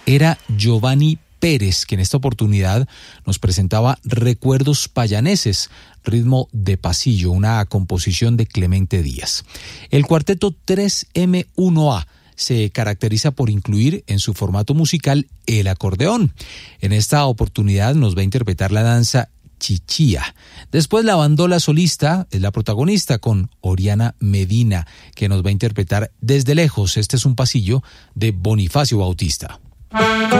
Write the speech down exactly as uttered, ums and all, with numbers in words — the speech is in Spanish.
era Giovanni Pérez, que en esta oportunidad nos presentaba Recuerdos Payaneses, ritmo de pasillo, una composición de Clemente Díaz. El cuarteto tres eme uno a se caracteriza por incluir en su formato musical el acordeón. En esta oportunidad nos va a interpretar la danza Chichía. Después la bandola solista es la protagonista con Oriana Medina, que nos va a interpretar Desde Lejos. Este es un pasillo de Bonifacio Bautista.